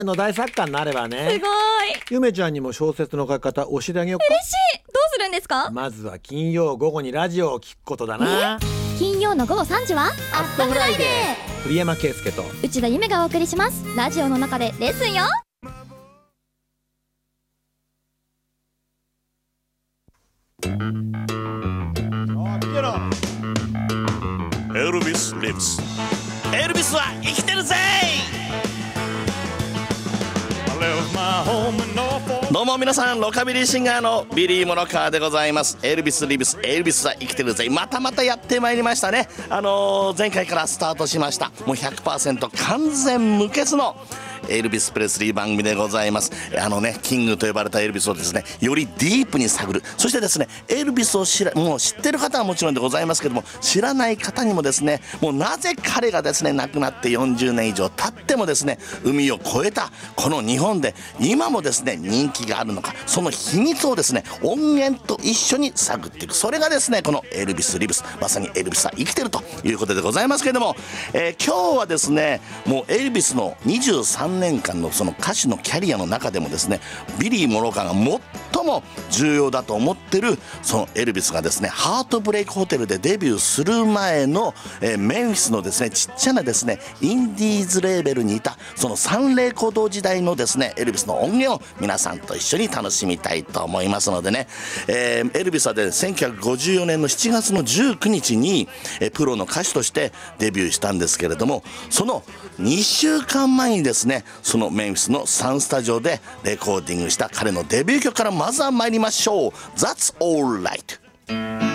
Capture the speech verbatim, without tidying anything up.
の大作家になればね。 すごい。 ゆめちゃんにも小説の書き方教えてあげようか。 嬉しい。どうするんですか？ まずは金曜午後にラジオを聞くことだな。 金曜の午後さんじはアットフライデー。 栗山圭介と内田ゆめがお送りします。ラジオの中でレッスンよ。 エルビス・リブス。エルビスは生きてるぜ。どうも皆さん、ロカビリーシンガーのビリー・モロカーでございます。エルビス・リブス、エルビスは生きてるぜ。またまたやってまいりましたね。あのー、前回からスタートしました。もう ひゃくパーセント 完全無欠のエルビス・プレスリー番組でございます。あのね、キングと呼ばれたエルビスをですね、よりディープに探る。そしてですね、エルビスを知らもう知ってる方はもちろんでございますけども、知らない方にもですね、もうなぜ彼がですね亡くなってよんじゅうねん以上経ってもですね、海を越えたこの日本で今もですね人気があるのか、その秘密をですね音源と一緒に探っていく。それがですねこのエルビス・リブス、まさにエルビスは生きてるということでございますけれども、えー、今日はですねもうエルビスのにじゅうさんねんかんのその歌手のキャリアの中でもですね、ビリー・モロカーが最も重要だと思ってるそのエルビスがですね、ハートブレイクホテルでデビューする前の、えー、メンフィスのですねちっちゃなですねインディーズレーベルにいたそのサンレイコード時代のですねエルビスの音源を皆さんと一緒に楽しみたいと思いますのでね、えー、エルビスはでせんきゅうひゃくごじゅうよねんのしちがつのじゅうくにちに、えー、プロの歌手としてデビューしたんですけれども、そのにしゅうかんまえにですねそのメンフィスのサンスタジオでレコーディングした彼のデビュー曲からまずは参りましょう。 That's Alright。